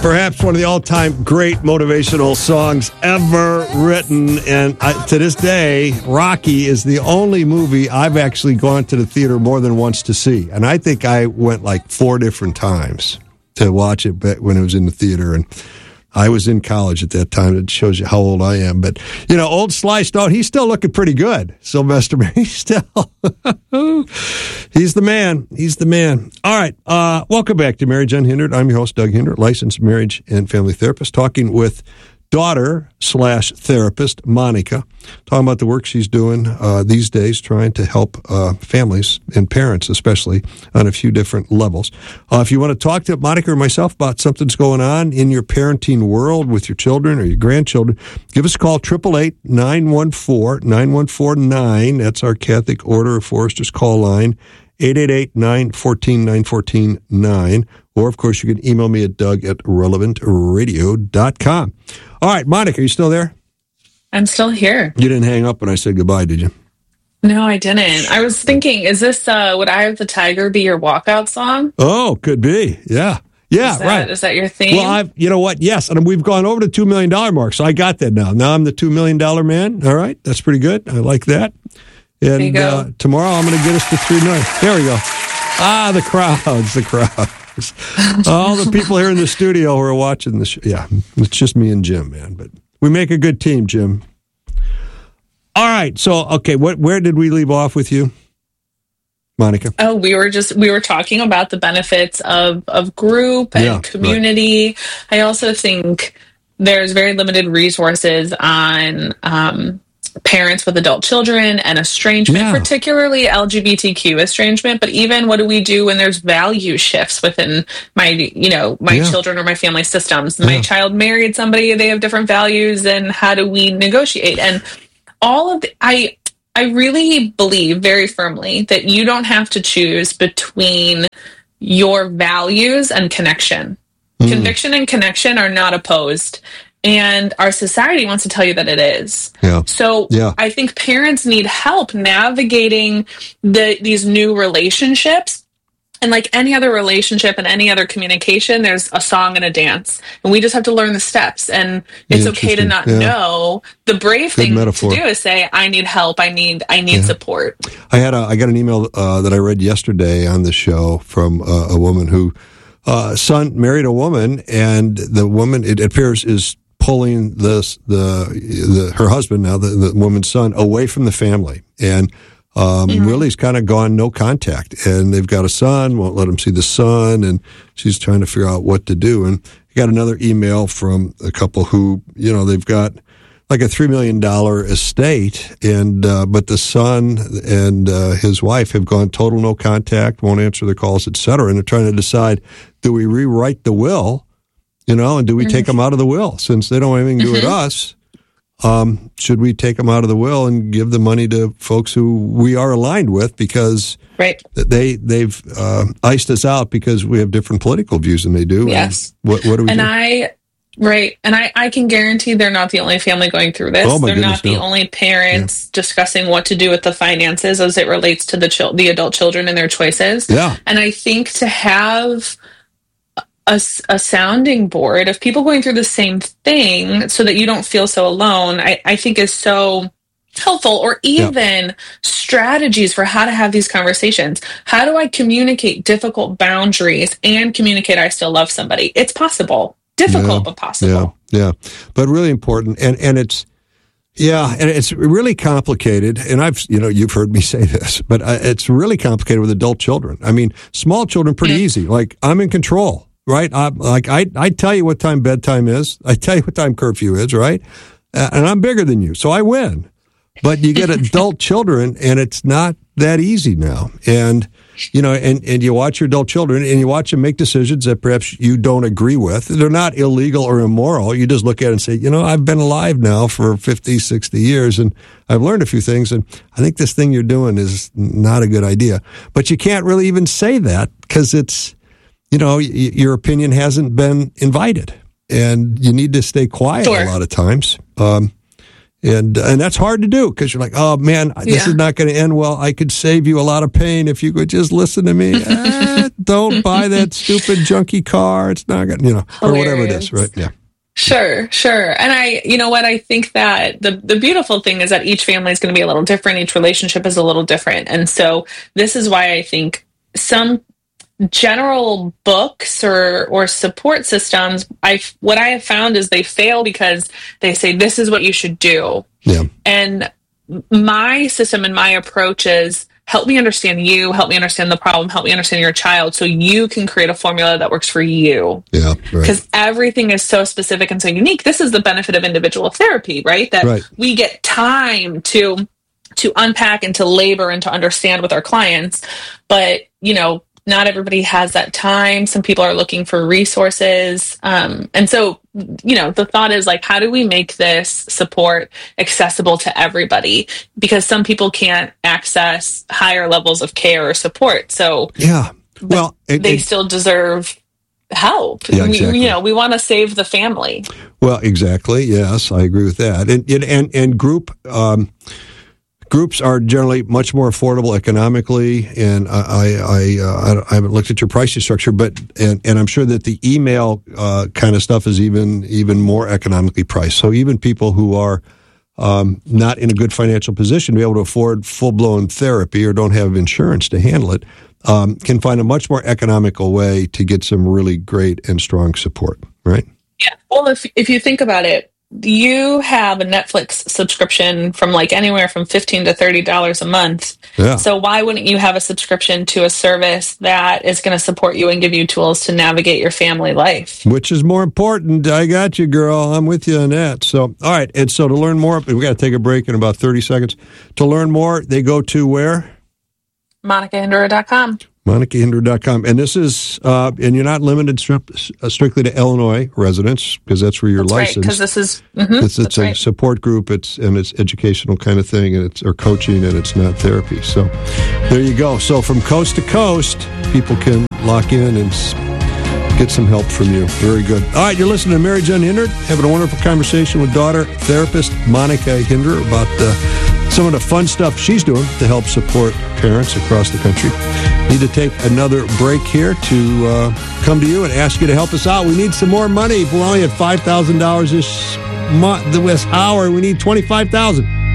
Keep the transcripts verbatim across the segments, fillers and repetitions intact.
Perhaps one of the all-time great motivational songs ever written. And I, to this day, Rocky is the only movie I've actually gone to the theater more than once to see. And I think I went like four different times to watch it when it was in the theater. And I was in college at that time. It shows you how old I am. But, you know, old Sly Stone, he's still looking pretty good. Sylvester, he's still, he's the man. He's the man. All right. Uh, welcome back to Marriage Unhindered. I'm your host, Doug Hindert, licensed marriage and family therapist, talking with daughter slash therapist, Monica, talking about the work she's doing uh, these days, trying to help uh, families and parents, especially, on a few different levels. Uh, if you want to talk to Monica or myself about something's going on in your parenting world with your children or your grandchildren, give us a call, eight eight eight, nine one four, nine one four nine. That's our Catholic Order of Foresters call line, eight eight eight, nine one four, nine one four nine. Or, of course, you can email me at doug at relevant radio dot com. All right, Monica, are you still there? I'm still here. You didn't hang up when I said goodbye, did you? No, I didn't. I was thinking, is this, uh, Would Eye of the Tiger be your walkout song? Oh, could be. Yeah. Yeah, is that, right. Is that your theme? Well, I've, you know what? Yes, and we've gone over the two million dollars mark, so I got that now. Now I'm the two million dollars man. All right, that's pretty good. I like that. And uh, tomorrow I'm going to get us to three million dollars. There we go. Ah, the crowds, the crowds. All the people here in the studio who are watching this. Yeah, it's just me and Jim, man. But we make a good team, Jim. All right. So, okay, what? Where did we leave off with you, Monica? Oh, we were just, we were talking about the benefits of, of group and yeah, community. Right. I also think there's very limited resources on um, parents with adult children and estrangement, yeah. particularly L G B T Q estrangement. But even what do we do when there's value shifts within my, you know, my yeah. children or my family systems? Yeah. My child married somebody, they have different values, and how do we negotiate? And all of the, I, I really believe very firmly that you don't have to choose between your values and connection. Mm. Conviction and connection are not opposed. And our society wants to tell you that it is. Yeah. So yeah. I think parents need help navigating the these new relationships. And like any other relationship and any other communication, there's a song and a dance. And we just have to learn the steps. And it's okay to not yeah. know. The brave Good thing metaphor. to do is say, I need help. I need I need yeah. support. I had a, I got an email uh, that I read yesterday on the show from uh, a woman who uh, son married a woman, and the woman, it appears, is pulling this the the her husband now, the, the woman's son, away from the family, and um, mm-hmm. really has kind of gone no contact. And they've got a son, won't let him see the son, and she's trying to figure out what to do. And I got another email from a couple who, you know, they've got like a three million dollars estate, and uh, but the son and uh, his wife have gone total no contact, won't answer their calls, et cetera. And they're trying to decide, do we rewrite the will? You know, and do we take them out of the will? Since they don't have anything to do with us, um, should we take them out of the will and give the money to folks who we are aligned with, because right. they, they've uh, iced us out because we have different political views than they do? Yes. And what, what do we and do? I, right. And I, I can guarantee they're not the only family going through this. Oh my they're goodness, not the no. only parents yeah. discussing what to do with the finances as it relates to the chil- the adult children and their choices. Yeah. And I think to have A, a sounding board of people going through the same thing so that you don't feel so alone, I, I think is so helpful. Or even yeah. strategies for how to have these conversations. How do I communicate difficult boundaries and communicate I still love somebody? It's possible. Difficult, yeah. but possible. Yeah, yeah. But really important. And, and it's, yeah, and it's really complicated, and I've, you know, you've heard me say this, but it's really complicated with adult children. I mean, small children, pretty yeah. easy. Like, I'm in control. Right? I, like, I, I tell you what time bedtime is. I tell you what time curfew is, right? Uh, and I'm bigger than you, so I win. But you get adult children, and it's not that easy now. And, you know, and, and you watch your adult children, and you watch them make decisions that perhaps you don't agree with. They're not illegal or immoral. You just look at it and say, you know, I've been alive now for fifty, sixty years, and I've learned a few things, and I think this thing you're doing is not a good idea. But you can't really even say that, because it's, you know, y- your opinion hasn't been invited, and you need to stay quiet sure. a lot of times. Um, And and that's hard to do because you're like, oh, man, this yeah. is not going to end well. I could save you a lot of pain if you could just listen to me. eh, don't buy that stupid junky car. It's not going to, you know, or whatever it is, right? Yeah. Sure, sure. And I, you know what, I think that the, the beautiful thing is that each family is going to be a little different. Each relationship is a little different. And so this is why I think some general books or or support systems, I what I have found is they fail because they say this is what you should do. Yeah. And my system and my approach is help me understand you, help me understand the problem, help me understand your child, so you can create a formula that works for you. Yeah, because right. everything is so specific and so unique. This is the benefit of individual therapy, right? That right. we get time to to unpack and to labor and to understand with our clients, but you know. Not everybody has that time. Some people are looking for resources. Um, and so, you know, the thought is like, how do we make this support accessible to everybody? Because some people can't access higher levels of care or support. So yeah, well, it, they it, still deserve help. Yeah, exactly. We, you know, we want to save the family. Well, exactly. Yes, I agree with that. And, and, and group, um, Groups are generally much more affordable economically, and I I, uh, I haven't looked at your pricing structure, but and, and I'm sure that the email uh, kind of stuff is even even more economically priced. So even people who are um, not in a good financial position to be able to afford full blown therapy or don't have insurance to handle it um, can find a much more economical way to get some really great and strong support. Right? Yeah. Well, if if you think about it. You have a Netflix subscription from like anywhere from fifteen to thirty dollars a month. Yeah. So why wouldn't you have a subscription to a service that is going to support you and give you tools to navigate your family life? Which is more important. I got you, girl. I'm with you on that. So, all right. And so to learn more, we got to take a break in about thirty seconds. To learn more, they go to where? Monica Hinderer dot com. Monica Hinderer dot com. And this is, uh, and you're not limited stri- strictly to Illinois residents, because that's where you're that's licensed. Right, because this is, mm-hmm, it's, it's a right. support group, it's and it's educational kind of thing, and it's or coaching, and it's not therapy. So there you go. So from coast to coast, people can lock in and get some help from you. Very good. All right, you're listening to Mary Jen Hinderer, having a wonderful conversation with daughter therapist Monica Hinderer about uh, some of the fun stuff she's doing to help support parents across the country. Need to take another break here to uh, come to you and ask you to help us out. We need some more money. We're only at five thousand dollars this month, this hour. We need twenty-five thousand dollars.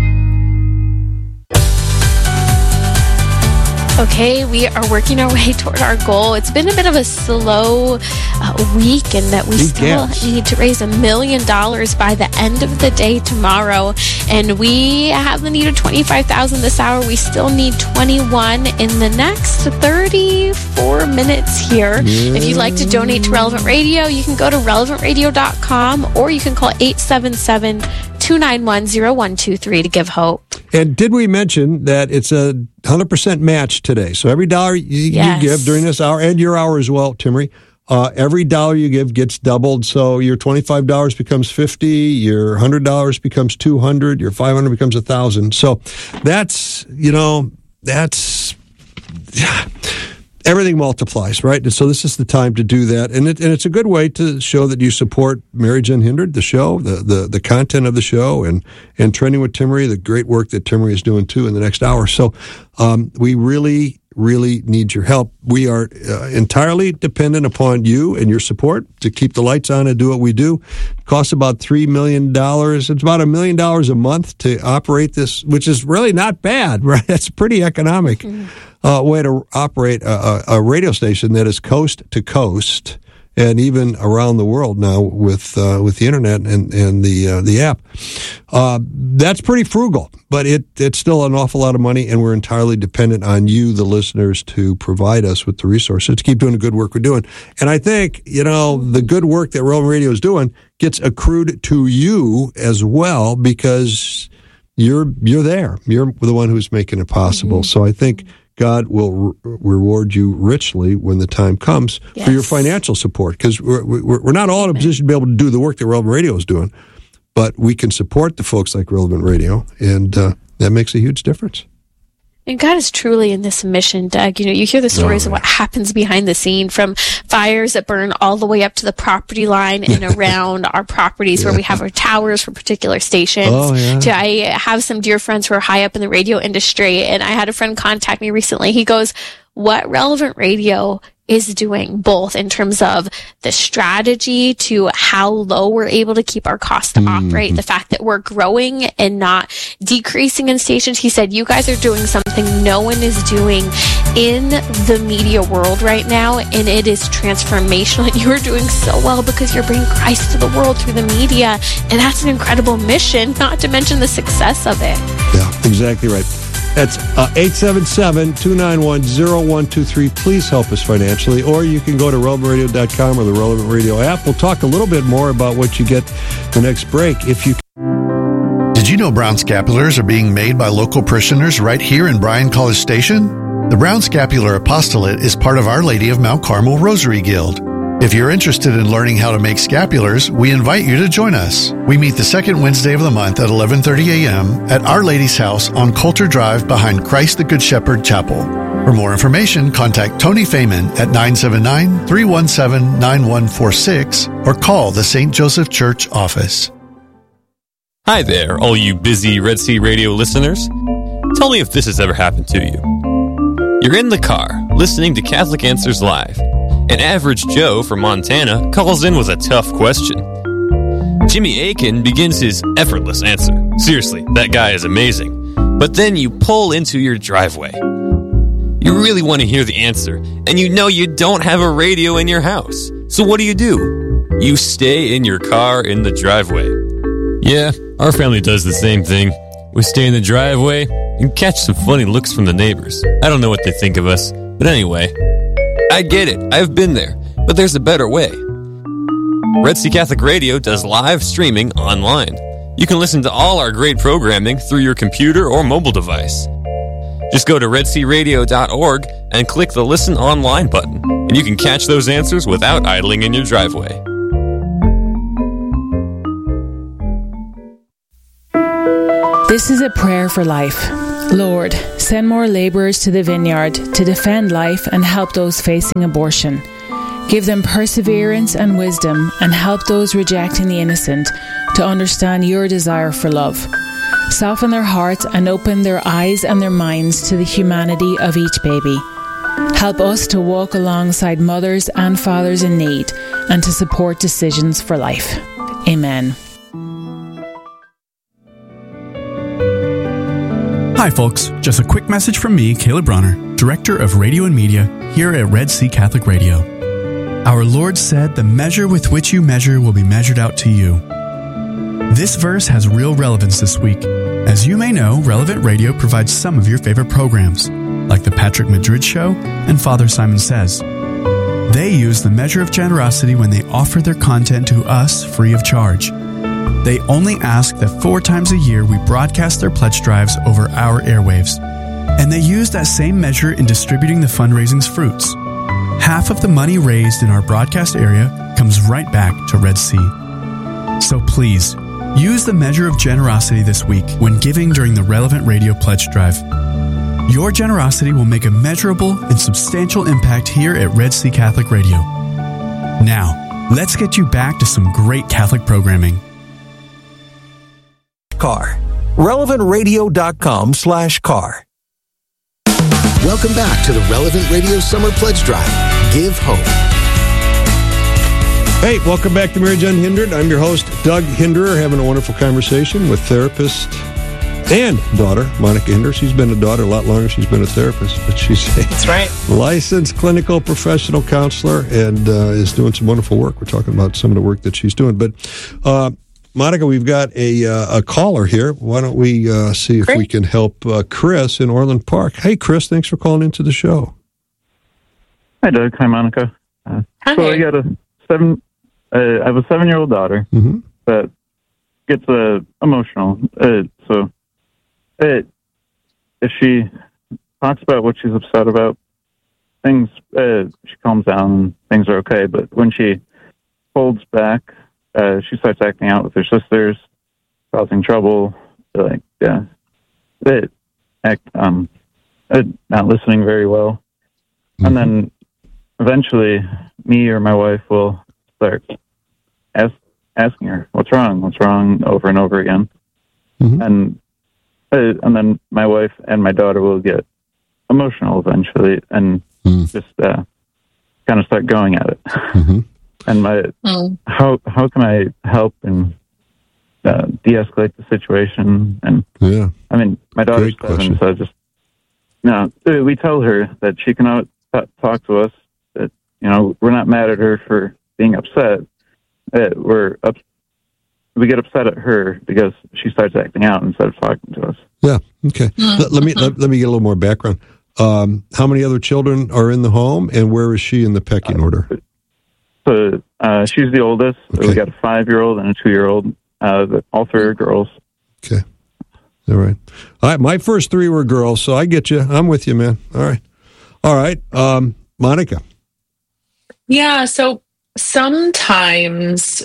Okay, we are working our way toward our goal. It's been a bit of a slow uh, week, and that we Big still gaps. need to raise a million dollars by the end of the day tomorrow. And we have the need of twenty-five thousand dollars this hour. We still need twenty-one in the next thirty-four minutes here. Yeah. If you'd like to donate to Relevant Radio, you can go to relevant radio dot com, or you can call eight seven seven, two nine one, zero one two three to give hope. And did we mention that it's a one hundred percent match today? So every dollar you, Yes. you give during this hour, and your hour as well, Timmery, uh, every dollar you give gets doubled. So your twenty-five dollars becomes fifty dollars, your one hundred dollars becomes two hundred dollars, your five hundred dollars becomes one thousand dollars. So that's, you know, that's... Everything multiplies, right? And so this is the time to do that. And, it, and it's a good way to show that you support Mary Jen Hinderer, the show, the, the, the content of the show, and, and Trending with Timmery, the great work that Timmery is doing, too, in the next hour. So um, we really, really need your help. We are uh, entirely dependent upon you and your support to keep the lights on and do what we do. It costs about three million dollars. It's about a million dollars a month to operate this, which is really not bad, right? That's pretty economic. Mm-hmm. Uh, way to operate a, a radio station that is coast to coast and even around the world now with uh, with the internet and and the uh, the app. Uh, that's pretty frugal, but it it's still an awful lot of money, and we're entirely dependent on you, the listeners, to provide us with the resources to keep doing the good work we're doing. And I think, you know, the good work that Relevant Radio is doing gets accrued to you as well, because you're you're there. You're the one who's making it possible. Mm-hmm. So I think God will re- reward you richly when the time comes yes. for your financial support, because we're, we're, we're not all in a position to be able to do the work that Relevant Radio is doing, but we can support the folks like Relevant Radio, and uh, that makes a huge difference. And God is truly in this mission, Doug. You know, you hear the stories oh, of what happens behind the scene, from fires that burn all the way up to the property line and around our properties yeah. where we have our towers for particular stations. Oh, yeah. To, I have some dear friends who are high up in the radio industry, and I had a friend contact me recently. He goes, what Relevant Radio is doing, both in terms of the strategy to how low we're able to keep our costs to mm-hmm. operate, the fact that we're growing and not decreasing in stations. He said, you guys are doing something no one is doing in the media world right now, and it is transformational. And you are doing so well because you're bringing Christ to the world through the media, and that's an incredible mission, not to mention the success of it. Yeah, exactly right. That's uh, eight seven seven, two nine one, zero one two three. Please help us financially. Or you can go to relevant radio dot com or the Relevant Radio app. We'll talk a little bit more about what you get the next break. If you Did you know Brown Scapulars are being made by local parishioners right here in Bryan College Station? The Brown Scapular Apostolate is part of Our Lady of Mount Carmel Rosary Guild. If you're interested in learning how to make scapulars, we invite you to join us. We meet the second Wednesday of the month at eleven thirty a.m. at Our Lady's house on Coulter Drive behind Christ the Good Shepherd Chapel. For more information, contact Tony Feynman at nine seven nine, three one seven, nine one four six or call the Saint Joseph Church office. Hi there, all you busy Red Sea Radio listeners. Tell me if this has ever happened to you. You're in the car, listening to Catholic Answers Live. An average Joe from Montana calls in with a tough question. Jimmy Aiken begins his effortless answer. Seriously, that guy is amazing. But then you pull into your driveway. You really want to hear the answer, and you know you don't have a radio in your house. So what do you do? You stay in your car in the driveway. Yeah, our family does the same thing. We stay in the driveway and catch some funny looks from the neighbors. I don't know what they think of us, but anyway, I get it. I've been there, but there's a better way. Red Sea Catholic Radio does live streaming online. You can listen to all our great programming through your computer or mobile device. Just go to red sea radio dot org and click the Listen Online button, and you can catch those answers without idling in your driveway. This is a prayer for life. Lord, send more laborers to the vineyard to defend life and help those facing abortion. Give them perseverance and wisdom, and help those rejecting the innocent to understand your desire for love. Soften their hearts and open their eyes and their minds to the humanity of each baby. Help us to walk alongside mothers and fathers in need and to support decisions for life. Amen. Hi folks, just a quick message from me, Caleb Bronner, Director of Radio and Media here at Red Sea Catholic Radio. Our Lord said, "The measure with which you measure will be measured out to you." This verse has real relevance this week. As you may know, Relevant Radio provides some of your favorite programs, like The Patrick Madrid Show and Father Simon Says. They use the measure of generosity when they offer their content to us free of charge. They only ask that four times a year we broadcast their pledge drives over our airwaves. And they use that same measure in distributing the fundraising's fruits. Half of the money raised in our broadcast area comes right back to Red Sea. So please, use the measure of generosity this week when giving during the Relevant Radio Pledge Drive. Your generosity will make a measurable and substantial impact here at Red Sea Catholic Radio. Now, let's get you back to some great Catholic programming. Car. relevant radio dot com slash car. Welcome back to the Relevant Radio Summer Pledge Drive. Give hope. Hey, welcome back to Marriage Unhindered. I'm your host, Doug Hinderer, having a wonderful conversation with therapist and daughter, Monica Hinderer. She's been a daughter a lot longer. She's been a therapist, but she's a That's right. licensed clinical professional counselor and uh, is doing some wonderful work. We're talking about some of the work that she's doing. But, uh, Monica, we've got a uh, a caller here. Why don't we uh, see if Great. we can help uh, Chris in Orland Park. Hey, Chris, thanks for calling into the show. Hi, Doug. Hi, Monica. Uh, Hi. So I got a seven. Uh, I have a seven-year-old daughter mm-hmm. that gets uh, emotional. Uh, so, it, if she talks about what she's upset about, things uh, she calms down and things are okay. But when she holds back, uh, she starts acting out with her sisters, causing trouble. Like, yeah, it act um uh, not listening very well. Mm-hmm. And then eventually me or my wife will start ask, asking her, what's wrong? What's wrong? Over and over again. Mm-hmm. And uh, and then my wife and my daughter will get emotional eventually and mm. just uh, kind of start going at it. Mm-hmm. And my mm. how how can I help and uh, de-escalate the situation? And yeah, I mean, my daughter's Great seven, question. so just no. Know, we tell her that she can out- talk to us. That you know, we're not mad at her for being upset. That we're up. We get upset at her because she starts acting out instead of talking to us. Yeah. Okay. let, let me let, let me get a little more background. Um, how many other children are in the home, and where is she in the pecking order? Uh, so uh, she's the oldest. Okay. We got a five-year-old and a two-year-old. Uh, all three are girls. Okay. All right. All right. My first three were girls, so I get you. I'm with you, man. All right. All right. Um, Monica. Yeah. So sometimes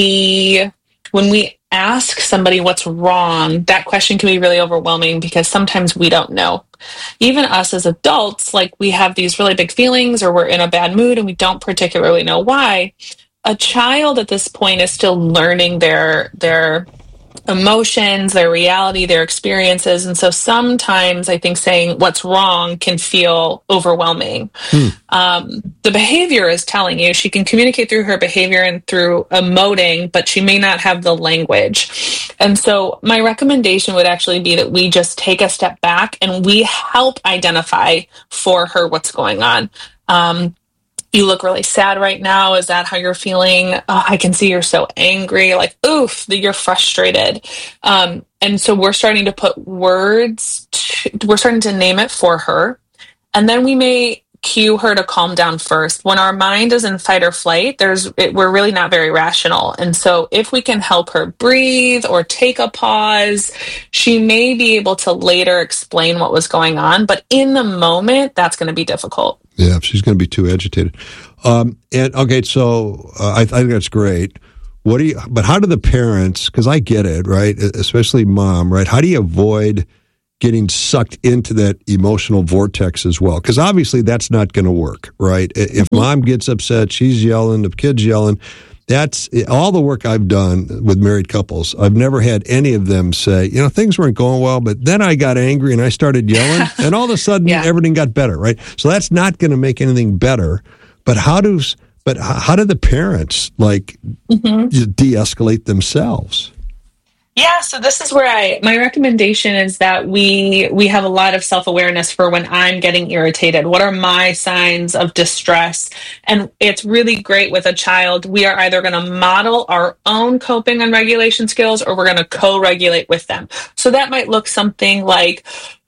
we. When we ask somebody what's wrong, that question can be really overwhelming because sometimes we don't know. Even us as adults, like we have these really big feelings or we're in a bad mood and we don't particularly know why. A child at this point is still learning their their emotions, their reality, their experiences. And so sometimes I think saying what's wrong can feel overwhelming. Hmm. Um, the behavior is telling you. She can communicate through her behavior and through emoting, but she may not have the language. And so my recommendation would actually be that we just take a step back and we help identify for her what's going on. Um, You look really sad right now. Is that how you're feeling? Oh, I can see you're so angry. Like, oof, that you're frustrated. Um, and so we're starting to put words, to, we're starting to name it for her. And then we may cue her to calm down first. When our mind is in fight or flight, there's it, we're really not very rational. And so if we can help her breathe or take a pause, she may be able to later explain what was going on. But in the moment, that's going to be difficult. Yeah, she's going to be too agitated. Um, and okay, so uh, I, I think that's great. What do you? But how do the parents? Because I get it, right? Especially mom, right? How do you avoid getting sucked into that emotional vortex as well? Because obviously that's not going to work, right? If mom gets upset, she's yelling, the kid's yelling. That's all the work I've done with married couples. I've never had any of them say, you know, things weren't going well, but then I got angry and I started yelling, and all of a sudden yeah. everything got better, right? So that's not going to make anything better. But how does, but how do the parents like mm-hmm. de-escalate themselves? Yeah, so this is where I, my recommendation is that we we have a lot of self-awareness for when I'm getting irritated. What are my signs of distress? And it's really great with a child. We are either going to model our own coping and regulation skills or we're going to co-regulate with them. So that might look something like,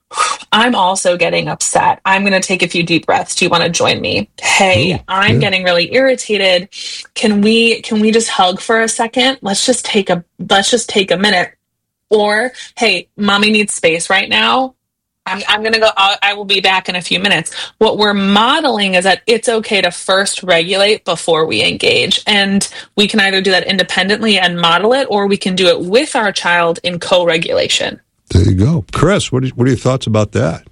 I'm also getting upset. I'm going to take a few deep breaths. Do you want to join me? Hey, Ooh, I'm yeah. getting really irritated. Can we can we just hug for a second? Let's just take a let's just take a minute. Or, hey, mommy needs space right now. I'm I'm going to go I'll, I will be back in a few minutes. What we're modeling is that it's okay to first regulate before we engage. And we can either do that independently and model it, or we can do it with our child in co-regulation. There you go. Chris, what are, what are your thoughts about that?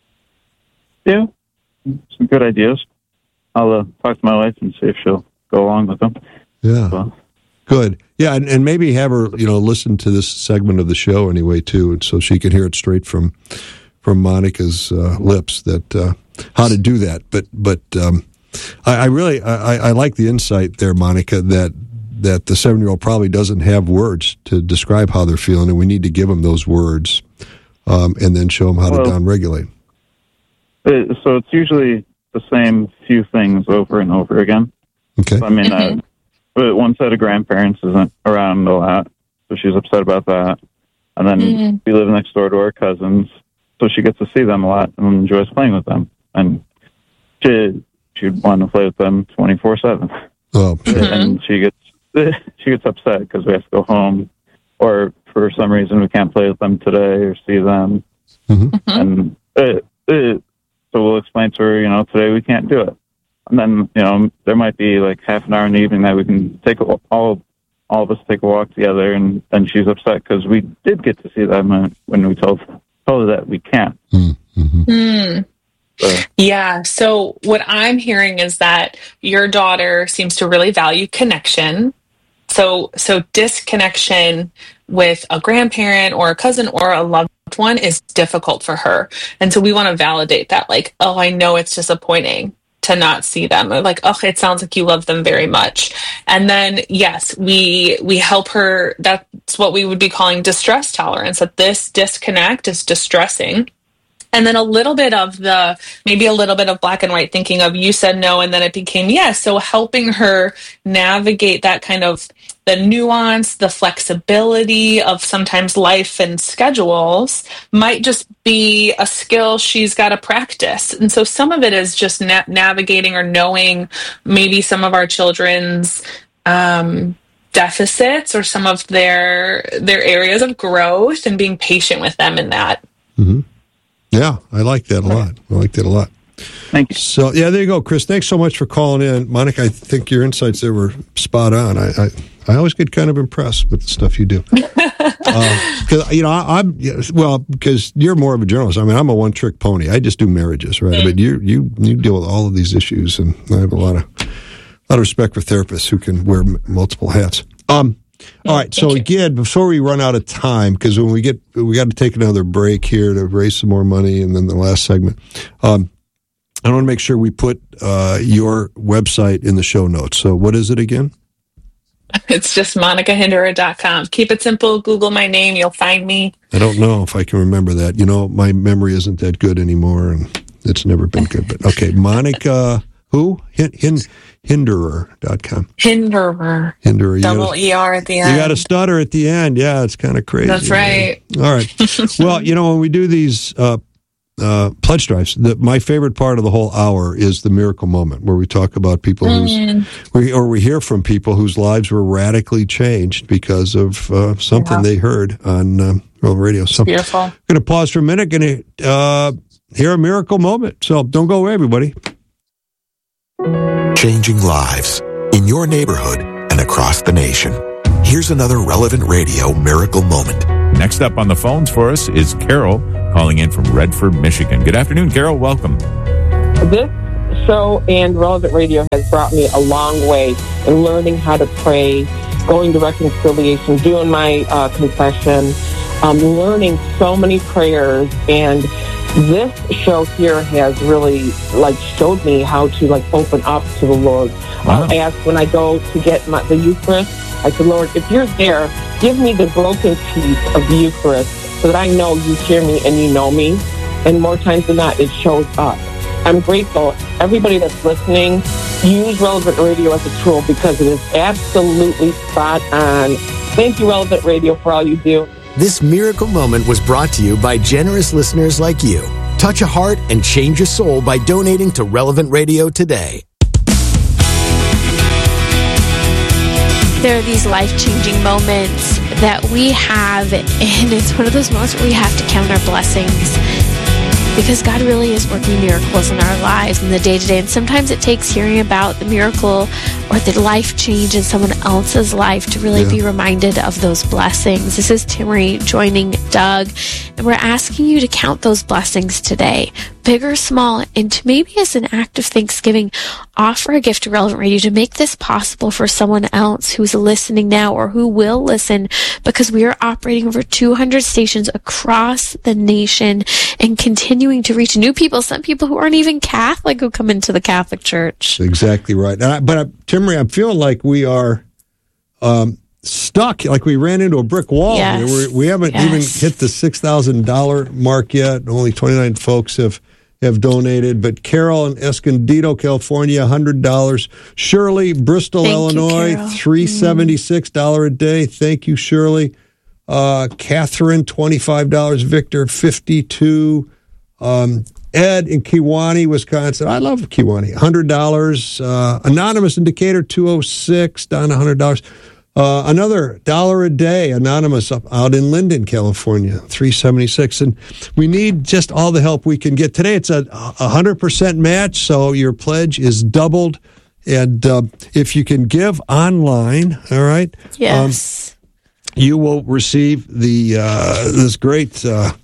Yeah, some good ideas. I'll uh, talk to my wife and see if she'll go along with them. Yeah, so. Good. Yeah, and, and maybe have her, you know, listen to this segment of the show anyway, too, and so she can hear it straight from from Monica's uh, lips that uh, how to do that. But but um, I, I really I, I like the insight there, Monica, that that the seven-year-old probably doesn't have words to describe how they're feeling, and we need to give them those words um, and then show them how well, to downregulate. It, so it's usually the same few things over and over again. Okay. So, I mean, mm-hmm. uh, one set of grandparents isn't around a lot, so she's upset about that. And then mm-hmm. we live next door to our cousins, so she gets to see them a lot and enjoys playing with them. And she, she'd want to play with them twenty-four seven. Oh, sure. And she gets she gets upset because we have to go home, or for some reason we can't play with them today or see them. Mm-hmm. And it, it, so we'll explain to her, you know, today we can't do it. And then, you know, there might be like half an hour in the evening that we can take a, all all of us take a walk together, and then she's upset because we did get to see them when we told told her that we can't. Mm-hmm. Mm-hmm. Mm. Yeah. So what I'm hearing is that your daughter seems to really value connection. So, so disconnection with a grandparent or a cousin or a loved one is difficult for her. And so we want to validate that, like, oh, I know it's disappointing to not see them. Or like, oh, it sounds like you love them very much. And then, yes, we we help her. That's what we would be calling distress tolerance, that this disconnect is distressing. And then a little bit of the, maybe a little bit of black and white thinking of you said no, and then it became yes. So helping her navigate that kind of the nuance, the flexibility of sometimes life and schedules might just be a skill she's got to practice. And so some of it is just na- navigating or knowing maybe some of our children's um, deficits or some of their their areas of growth and being patient with them in that. Mm-hmm. Yeah, I like that a lot. I like that a lot. Thank you. So, yeah, there you go, Chris. Thanks so much for calling in. Monica, I think your insights there were spot on. I I, I always get kind of impressed with the stuff you do. Because, uh, you know, I, I'm, well, because you're more of a journalist. I mean, I'm a one-trick pony. I just do marriages, right? But you you you deal with all of these issues, and I have a lot of, a lot of respect for therapists who can wear m- multiple hats. Um. All right. So again, before we run out of time, because when we get, we got to take another break here to raise some more money, and then the last segment. Um, I want to make sure we put uh, your website in the show notes. So what is it again? It's just monica hinderer dot com. Keep it simple. Google my name. You'll find me. I don't know if I can remember that. You know, my memory isn't that good anymore, and it's never been good. But okay, Monica, who? Hin, hin, hinderer dot com. Hinderer. Hinderer. Double gotta, E R at the end. You got to stutter at the end. Yeah, it's kind of crazy. That's right. All right. Well, you know, when we do these uh, uh, pledge drives, the, my favorite part of the whole hour is the miracle moment, where we talk about people who's, mm. we, or we hear from people whose lives were radically changed because of uh, something yeah. they heard on um, radio. So, beautiful. I'm going to pause for a minute. Going to uh, hear a miracle moment. So don't go away, everybody. Changing lives in your neighborhood and across the nation. Here's another Relevant Radio miracle moment. Next up on the phones for us is Carol, calling in from Redford, Michigan. Good afternoon, Carol. Welcome. This show and Relevant Radio has brought me a long way in learning how to pray, going to reconciliation, doing my uh, confession, um, learning so many prayers, and this show here has really, like, showed me how to, like, open up to the Lord. Wow. I ask when I go to get my, the Eucharist, I said, Lord, if you're there, give me the broken piece of the Eucharist so that I know you hear me and you know me. And more times than not, it shows up. I'm grateful. Everybody that's listening, use Relevant Radio as a tool because it is absolutely spot on. Thank you, Relevant Radio, for all you do. This miracle moment was brought to you by generous listeners like you. Touch a heart and change a soul by donating to Relevant Radio today. There are these life-changing moments that we have, and it's one of those moments where we have to count our blessings. Because God really is working miracles in our lives in the day-to-day. And sometimes it takes hearing about the miracle or the life change in someone else's life to really yeah. be reminded of those blessings. This is Timmery joining Doug, and we're asking you to count those blessings today, big or small, and to maybe as an act of thanksgiving, offer a gift to Relevant Radio to make this possible for someone else who's listening now or who will listen, because we are operating over two hundred stations across the nation and continuing to reach new people, some people who aren't even Catholic who come into the Catholic Church. Exactly right. And I, but, I, Timmery, I'm feeling like we are um, stuck, like we ran into a brick wall. Yes. We're, we haven't yes. even hit the six thousand dollars mark yet. Only twenty-nine folks have have donated. But Carol in Escondido, California, one hundred dollars. Shirley, Bristol, Thank Illinois, you, three hundred seventy-six dollars a day. Thank you, Shirley. Uh, Catherine, twenty-five dollars. Victor, fifty-two dollars. Um, Ed in Kewanee, Wisconsin. I love Kewanee. one hundred dollars. Uh, Anonymous in Decatur, two oh six. Don, one hundred dollars. Uh, another dollar a day, Anonymous up out in Linden, California, three hundred seventy-six. And we need just all the help we can get. Today it's a one hundred percent match, so your pledge is doubled. And uh, if you can give online, all right? Yes. Um, you will receive the uh, this great... Uh,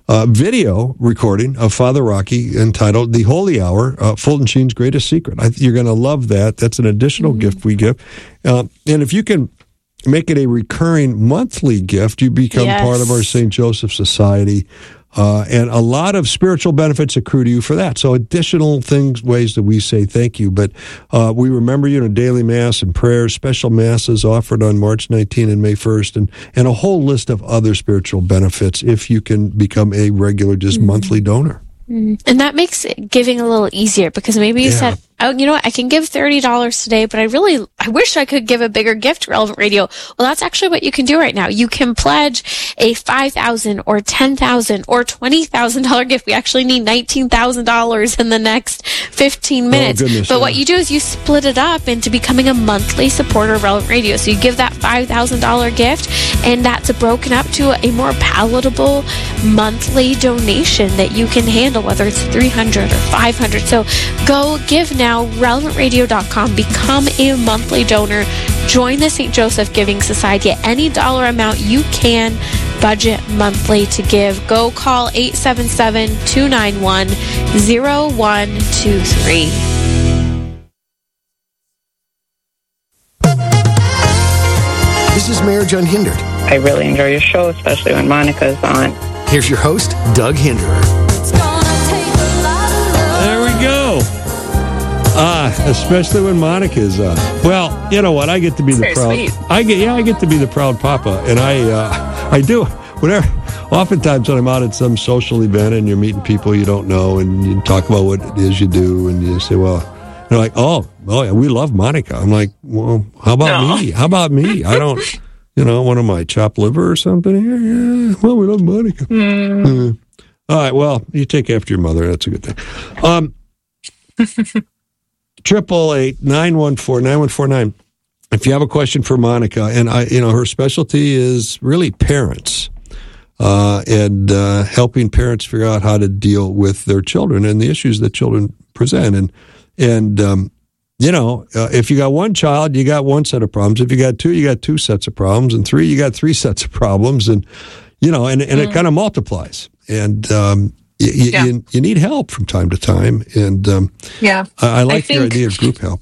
uh, video recording of Father Rocky entitled "The Holy Hour: uh, Fulton Sheen's Greatest Secret." I, you're going to love that. That's an additional mm-hmm. gift we give, uh, and if you can make it a recurring monthly gift, you become yes. part of our Saint Joseph Society. Uh, and a lot of spiritual benefits accrue to you for that. So additional things, ways that we say thank you. But uh, we remember you in a daily mass and prayers, special masses offered on March nineteenth and May first, and, and a whole list of other spiritual benefits if you can become a regular, just mm-hmm. monthly donor. And that makes giving a little easier because maybe you yeah. said, oh, you know what, I can give thirty dollars today, but I really, I wish I could give a bigger gift to Relevant Radio. Well, that's actually what you can do right now. You can pledge a five thousand dollars or ten thousand dollars or twenty thousand dollars gift. We actually need nineteen thousand dollars in the next fifteen minutes. Oh, goodness, but yeah. what you do is you split it up into becoming a monthly supporter of Relevant Radio. So you give that five thousand dollars gift, and that's broken up to a more palatable monthly donation that you can handle, whether it's three hundred dollars or five hundred dollars. So go give now. relevant radio dot com. Become a monthly donor. Join the Saint Joseph Giving Society at any dollar amount you can budget monthly to give. Go call eight seven seven, two nine one, zero one two three. This is Marriage Unhindered. I really enjoy your show, especially when Monica's on. Here's your host, Doug Hinderer. There we go. Ah, especially when Monica's on. Well, you know what? I get to be the proud. Sweet. I get yeah, I get to be the proud papa, and I uh, I do whatever. Oftentimes when I'm out at some social event and you're meeting people you don't know, and you talk about what it is you do, and you say, well, they're like, oh, oh yeah, we love Monica. I'm like, well, how about no. me? How about me? I don't, you know, what am I, chopped liver or something? Yeah, yeah. Well, we love Monica. Mm. Uh, all right. Well, you take after your mother. That's a good thing. Um. Triple eight nine one four nine one four nine. If you have a question for Monica, and I, you know, her specialty is really parents, uh, and uh, helping parents figure out how to deal with their children and the issues that children present. And and um, you know, uh, if you got one child, you got one set of problems. If you got two, you got two sets of problems, and three, you got three sets of problems. And you know, and and mm. it kind of multiplies. And um, You, yeah. you, you need help from time to time, and um, yeah, I, I like I think, your idea of group help.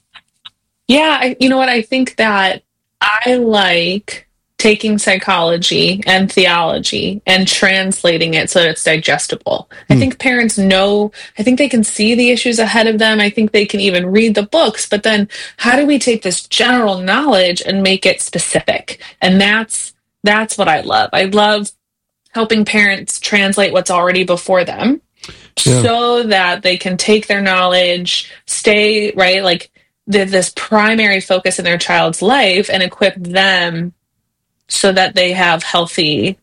Yeah, I, you know what? I think that I like taking psychology and theology and translating it so that it's digestible. I Hmm. think parents know, I think they can see the issues ahead of them. I think they can even read the books, but then how do we take this general knowledge and make it specific? And that's that's what I love. I love helping parents translate what's already before them yeah. so that they can take their knowledge, stay, right, like the, this primary focus in their child's life and equip them so that they have healthy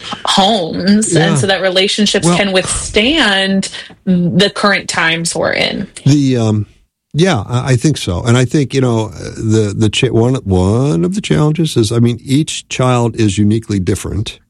homes yeah. and so that relationships well, can withstand the current times we're in. The um, yeah, I think so. And I think, you know, the, the cha- one, one of the challenges is, I mean, each child is uniquely different.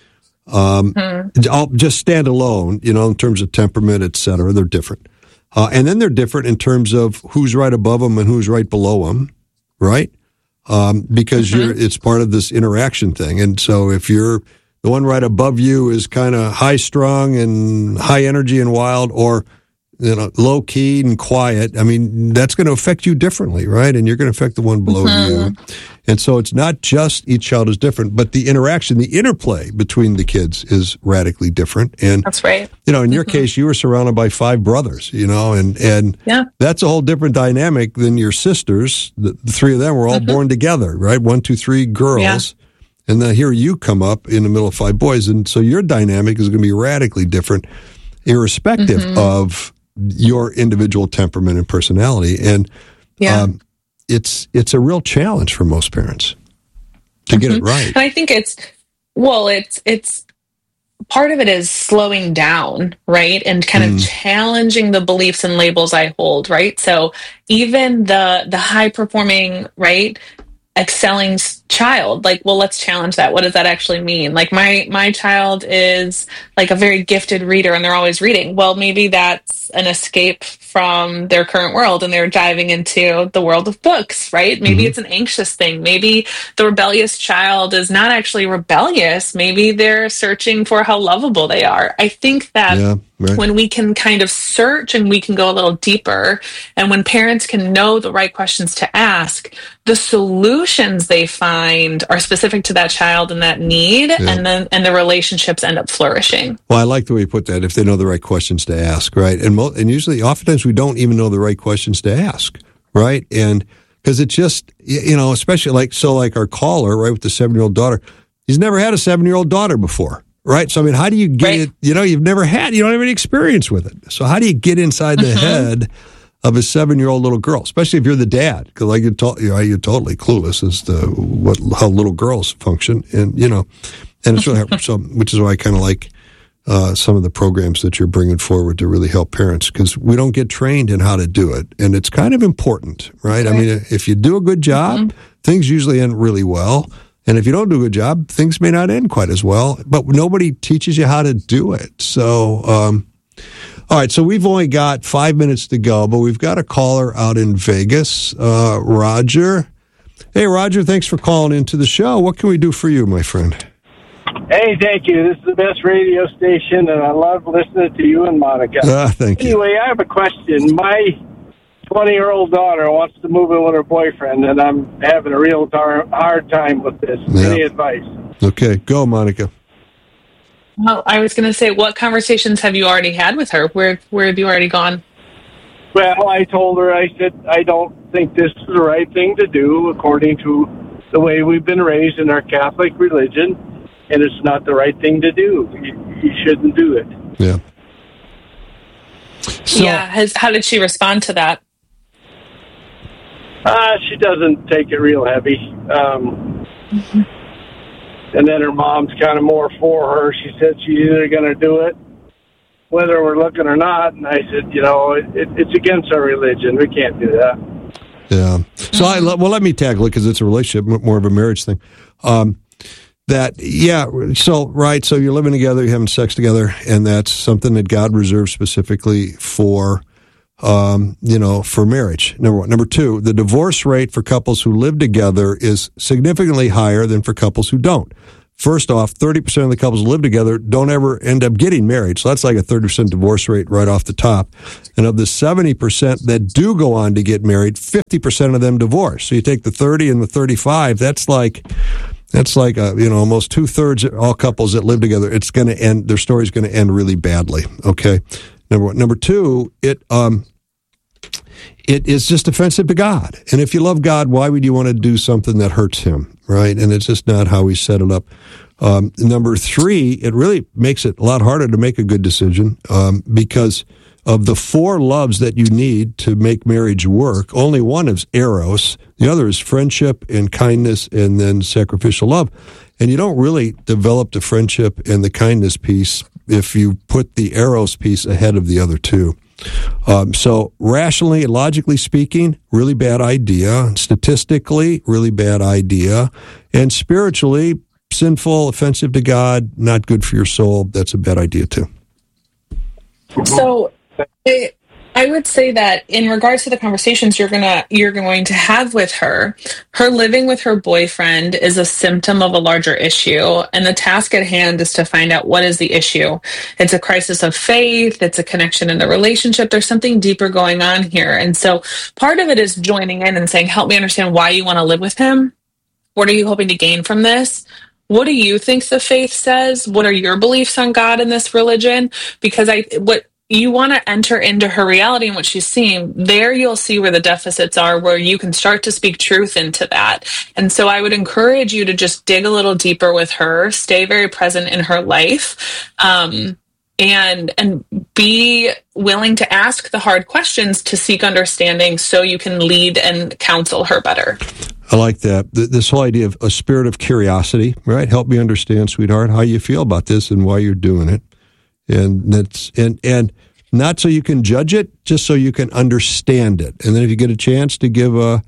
Um, hmm. I'll just stand alone, you know, in terms of temperament, et cetera. They're different. Uh, and then they're different in terms of who's right above them and who's right below them, right? Um, because mm-hmm. you're, it's part of this interaction thing. And so if you're, the one right above you is kind of high strung and high energy and wild, or, you know, low key and quiet, I mean, that's going to affect you differently, right? And you're going to affect the one below mm-hmm. you. And so it's not just each child is different, but the interaction, the interplay between the kids is radically different. And that's right. You know, in your mm-hmm. case, you were surrounded by five brothers, you know, and, and yeah. that's a whole different dynamic than your sisters. The, the three of them were all mm-hmm. born together, right? One, two, three girls. Yeah. And then here you come up in the middle of five boys. And so your dynamic is going to be radically different, irrespective mm-hmm. of your individual temperament and personality. And yeah. um, it's it's a real challenge for most parents to mm-hmm. get it right. And I think it's, well, it's, it's, part of it is slowing down, right? And kind mm. of challenging the beliefs and labels I hold, right? So even the, the high performing, right? excelling s- child. Like, well, let's challenge that. What does that actually mean? Like, my my child is like a very gifted reader and they're always reading. Well, maybe that's an escape from their current world and they're diving into the world of books, right? Maybe Mm-hmm. it's an anxious thing. Maybe the rebellious child is not actually rebellious. Maybe they're searching for how lovable they are. I think that Yeah, right. when we can kind of search and we can go a little deeper, and when parents can know the right questions to ask, the solutions they find are specific to that child and that need, Yeah. and then and the relationships end up flourishing. Well, I like the way you put that. If they know the right questions to ask, right? And mo- and usually, oftentimes, we don't even know the right questions to ask, right? And because it's just, y- you know, especially like so, like our caller, right, with the seven-year-old daughter, he's never had a seven-year-old daughter before, right? So I mean, how do you get Right. it? You know, you've never had, you don't have any experience with it. So how do you get inside the head of a seven-year-old little girl, especially if you're the dad? Because like you told, you know, you're totally clueless as to what how little girls function, and you know, and it's really so, which is why I kind of like. Uh, some of the programs that you're bringing forward to really help parents, because we don't get trained in how to do it. And it's kind of important, right? I mean, if you do a good job, mm-hmm. things usually end really well. And if you don't do a good job, things may not end quite as well. But nobody teaches you how to do it. So, um, all right, so we've only got five minutes to go, but we've got a caller out in Vegas, uh, Roger. Hey, Roger, thanks for calling into the show. What can we do for you, my friend? Hey, thank you. This is the best radio station, and I love listening to you and Monica. Ah, thank you. Anyway, I have a question. My twenty-year-old daughter wants to move in with her boyfriend, and I'm having a real tar- hard time with this. Yeah. Any advice? Okay, go, Monica. Well, I was going to say, what conversations have you already had with her? Where where have you already gone? Well, I told her, I said, I don't think this is the right thing to do according to the way we've been raised in our Catholic religion. And it's not the right thing to do. You, you shouldn't do it. Yeah. So, yeah. Has, how did she respond to that? Uh, she doesn't take it real heavy. Um, mm-hmm. And then her mom's kind of more for her. She said she's either going to do it, whether we're looking or not. And I said, you know, it, it, it's against our religion. We can't do that. Yeah. So, I, well, let me tackle it because it's a relationship, more of a marriage thing. Um, That, yeah, so, right, so you're living together, you're having sex together, and that's something that God reserved specifically for, um, you know, for marriage, number one. Number two, the divorce rate for couples who live together is significantly higher than for couples who don't. First off, thirty percent of the couples who live together don't ever end up getting married, so that's like a thirty percent divorce rate right off the top. And of the seventy percent that do go on to get married, fifty percent of them divorce. So you take the thirty and the thirty-five, that's like... That's like, uh, you know, almost two-thirds of all couples that live together, it's going to end, their story's going to end really badly, okay? Number one. Number two, it um, it is just offensive to God. And if you love God, why would you want to do something that hurts him, right? And it's just not how we set it up. Um, number three, it really makes it a lot harder to make a good decision um, because of the four loves that you need to make marriage work, only one is eros. The other is friendship and kindness and then sacrificial love. And you don't really develop the friendship and the kindness piece if you put the eros piece ahead of the other two. Um, so rationally, logically speaking, really bad idea. Statistically, really bad idea. And spiritually, sinful, offensive to God, not good for your soul. That's a bad idea too. So I, I would say that in regards to the conversations you're gonna you're going to have with her, her living with her boyfriend is a symptom of a larger issue, and the task at hand is to find out what is the issue. It's a crisis of faith, it's a connection in the relationship, there's something deeper going on here. And so part of it is joining in and saying, help me understand why you want to live with him. What are you hoping to gain from this? What do you think the faith says? What are your beliefs on God in this religion? Because I what you want to enter into her reality and what she's seeing. There you'll see where the deficits are, where you can start to speak truth into that. And so I would encourage you to just dig a little deeper with her, stay very present in her life, um, and and be willing to ask the hard questions to seek understanding so you can lead and counsel her better. I like that. This whole idea of a spirit of curiosity, right? Help me understand, sweetheart, how you feel about this and why you're doing it. And that's and and not so you can judge it, just so you can understand it. And then if you get a chance to give a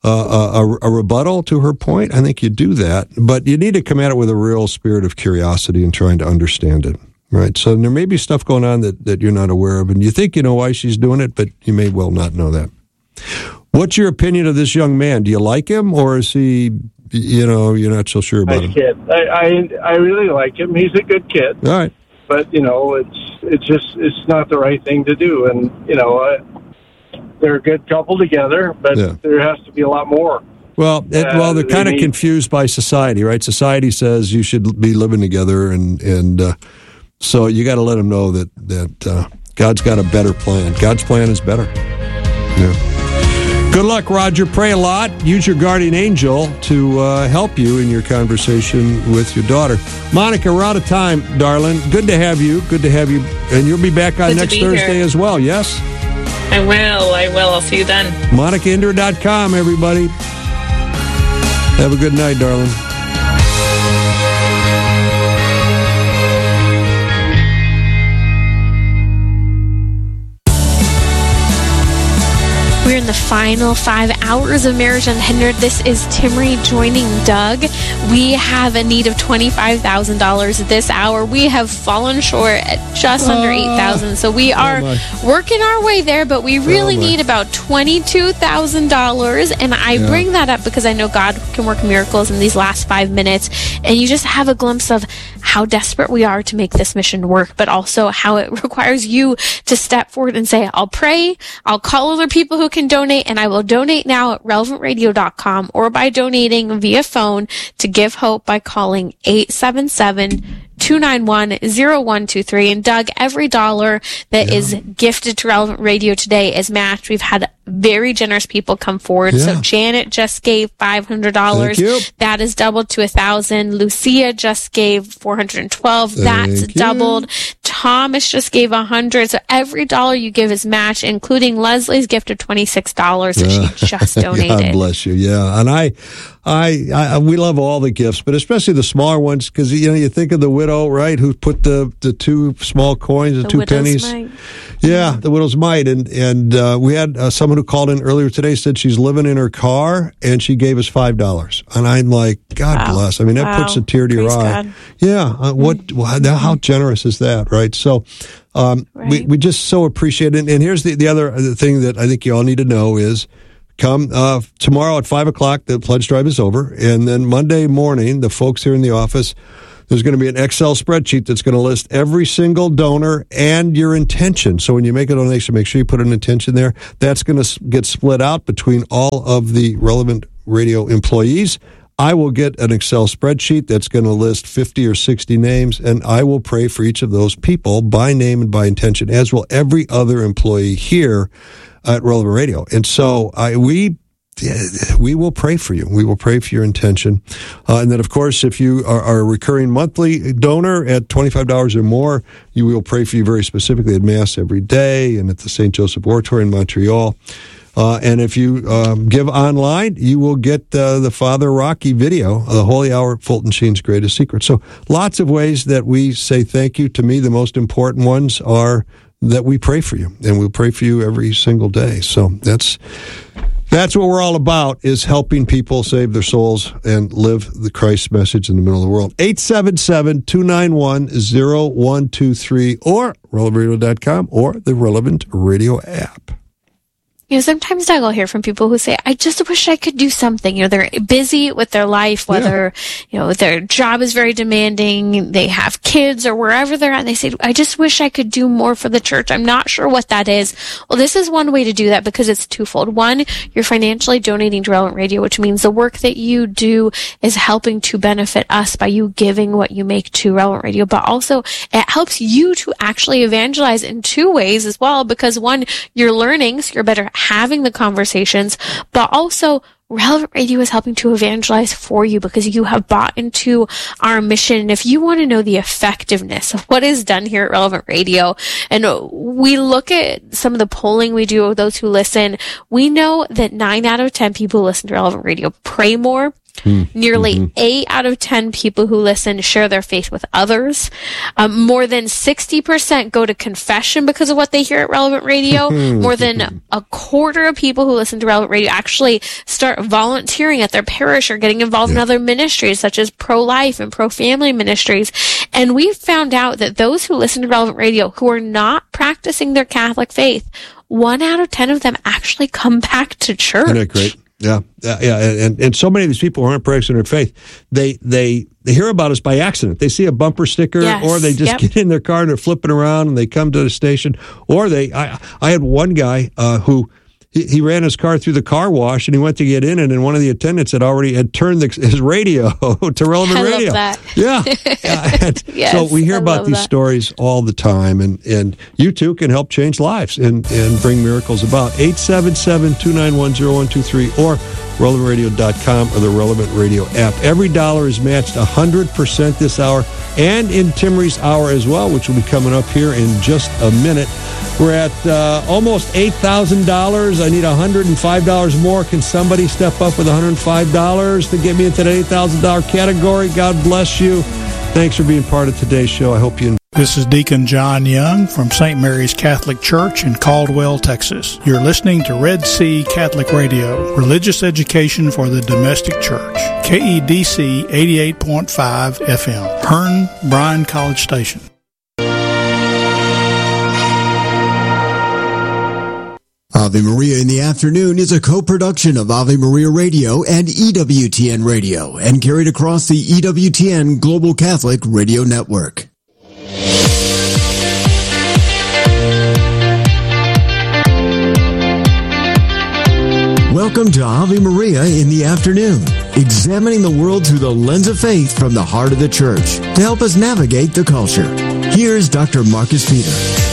uh, a, a rebuttal to her point, I think you do that. But you need to come at it with a real spirit of curiosity and trying to understand it, right? So there may be stuff going on that, that you're not aware of, and you think you know why she's doing it, but you may well not know that. What's your opinion of this young man? Do you like him, or is he, you know, you're not so sure about nice him? Kid. I, I I really like him. He's a good kid. All right. But, you know, it's it's just, it's not the right thing to do. And, you know, uh, they're a good couple together, but Yeah. there has to be a lot more. Well, it, Uh, well, they're they kind of need- confused by society, right? Society says you should be living together, and and uh, so you got to let them know that that uh, God's got a better plan. God's plan is better. Yeah. Good luck, Roger. Pray a lot. Use your guardian angel to uh, help you in your conversation with your daughter. Monica, we're out of time, darling. Good to have you. Good to have you, and you'll be back on Good to next be Thursday here. as well. Yes. I will. I will. I'll see you then. Monica Indra dot com, everybody. Have a good night, darling. We're in the final five hours of Marriage Unhindered. This is Timmery joining Doug. We have a need of twenty-five thousand dollars this hour. We have fallen short at just under eight thousand dollars. So we are my. working our way there, but we really Oh, my. need about twenty-two thousand dollars. And I Yeah. bring that up because I know God can work miracles in these last five minutes. And you just have a glimpse of how desperate we are to make this mission work, but also how it requires you to step forward and say, I'll pray, I'll call other people who can donate, and I will donate now at relevant radio dot com or by donating via phone to Give Hope by calling eight seven seven, two nine one, zero one two three. And Doug, every dollar that Yeah. is gifted to Relevant Radio today is matched. We've had very generous people come forward. Yeah. So Janet just gave five hundred dollars. Thank you. That is doubled to a thousand. Lucia just gave four hundred twelve. That's Thank you. doubled. Thomas just gave a hundred. So every dollar you give is matched, including Leslie's gift of twenty-six dollars that she just donated. God bless you. Yeah, and I, I, I, we love all the gifts, but especially the smaller ones, because you know you think of the widow, right, who put the, the two small coins, the, The two widow's pennies. mite. Yeah, the widow's mite, and and uh, we had uh, someone who called in earlier today said she's living in her car and she gave us five dollars, and I'm like, God Wow. bless. I mean, that Wow. puts a tear to your Praise eye. God. Yeah, uh, what? Wow, how generous is that, right? So, um, we we just so appreciate it. And here's the the other thing that I think you all need to know is. Come uh, tomorrow at five o'clock, the pledge drive is over. And then Monday morning, the folks here in the office, there's going to be an Excel spreadsheet that's going to list every single donor and your intention. So when you make a donation, make sure you put an intention there. That's going to get split out between all of the Relevant Radio employees. I will get an Excel spreadsheet that's going to list fifty or sixty names, and I will pray for each of those people by name and by intention, as will every other employee here at Relevant Radio. And so I, we we will pray for you. We will pray for your intention. Uh, and then, of course, if you are, are a recurring monthly donor at twenty-five dollars or more, you will pray for you very specifically at Mass every day and at the Saint Joseph Oratory in Montreal. Uh, and if you um, give online, you will get uh, the Father Rocky video, The Holy Hour, Fulton Sheen's Greatest Secret. So lots of ways that we say thank you. To me, the most important ones are that we pray for you, and we'll pray for you every single day. So that's that's what we're all about, is helping people save their souls and live the Christ message in the middle of the world. eight seven seven, two nine one, zero one two three or relevant radio dot com or the Relevant Radio app. You know, sometimes Doug will hear from people who say, I just wish I could do something. You know, they're busy with their life, whether, you know, their job is very demanding, they have kids or wherever they're at, and they say, I just wish I could do more for the church. I'm not sure what that is. Well, this is one way to do that because it's twofold. One, you're financially donating to Relevant Radio, which means the work that you do is helping to benefit us by you giving what you make to Relevant Radio, but also it helps you to actually evangelize in two ways as well, because one, you're learning, so you're better having the conversations, but also Relevant Radio is helping to evangelize for you because you have bought into our mission. And if you want to know the effectiveness of what is done here at Relevant Radio, and we look at some of the polling we do of those who listen, we know that nine out of ten people who listen to Relevant Radio pray more, Mm. Nearly mm-hmm. eight out of ten people who listen share their faith with others. Um, more than sixty percent go to confession because of what they hear at Relevant Radio. More than a quarter of people who listen to Relevant Radio actually start volunteering at their parish or getting involved yeah. in other ministries such as pro-life and pro-family ministries. And we've found out that those who listen to Relevant Radio who are not practicing their Catholic faith, one out of ten of them actually come back to church. Isn't that great? Yeah, yeah, yeah, and and so many of these people who aren't practicing their faith, they they they hear about us by accident. They see a bumper sticker, yes, or they just yep. get in their car and they're flipping around, and they come to the station, or they. I I had one guy uh, who. He ran his car through the car wash, and he went to get in, and then one of the attendants had already had turned the, his radio to Relevant I Radio. Love that. Yeah, yeah. And yes, so we hear I about these that. stories all the time, and, and you too can help change lives and, and bring miracles about. eight seven seven, two nine one, zero one two three or relevant radio dot com or the Relevant Radio app. Every dollar is matched one hundred percent this hour, and in Timmery's hour as well, which will be coming up here in just a minute. We're at uh, almost eight thousand dollars. I need one hundred five dollars more. Can somebody step up with one hundred five dollars to get me into the eight thousand dollars category? God bless you. Thanks for being part of today's show. I hope you enjoy. This is Deacon John Young from Saint Mary's Catholic Church in Caldwell, Texas. You're listening to Red Sea Catholic Radio, religious education for the domestic church. K E D C eighty-eight point five F M, Hearn, Bryan College Station. Ave Maria in the Afternoon is a co-production of Ave Maria Radio and E W T N Radio and carried across the E W T N Global Catholic Radio Network. Welcome to Ave Maria in the Afternoon, examining the world through the lens of faith from the heart of the church to help us navigate the culture. Here's Doctor Marcus Peter.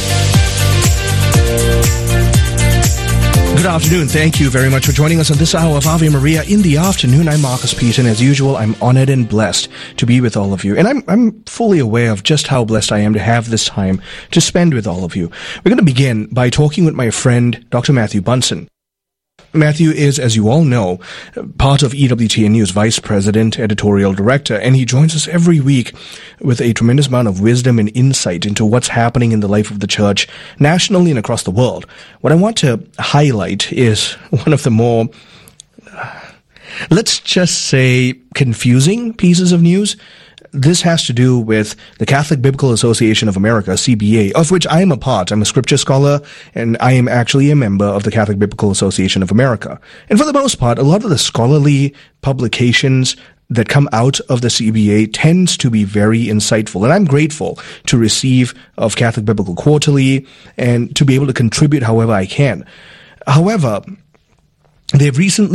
Good afternoon. Thank you very much for joining us on this hour of Ave Maria in the Afternoon. I'm Marcus Peter, and as usual, I'm honored and blessed to be with all of you. And I'm, I'm fully aware of just how blessed I am to have this time to spend with all of you. We're going to begin by talking with my friend, Doctor Matthew Bunson. Matthew is, as you all know, part of E W T N News Vice President, Editorial Director, and he joins us every week with a tremendous amount of wisdom and insight into what's happening in the life of the church nationally and across the world. What I want to highlight is one of the more, let's just say, confusing pieces of news. This has to do with the Catholic Biblical Association of America, C B A, of which I am a part. I'm a scripture scholar, and I am actually a member of the Catholic Biblical Association of America. And for the most part, a lot of the scholarly publications that come out of the C B A tends to be very insightful. And I'm grateful to receive of Catholic Biblical Quarterly and to be able to contribute however I can. However, they've recently